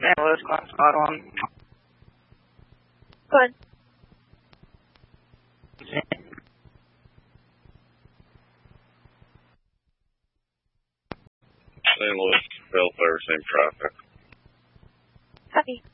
St. Louis, calling spot on. Go ahead. St. Louis, Bellflower, same traffic. Copy.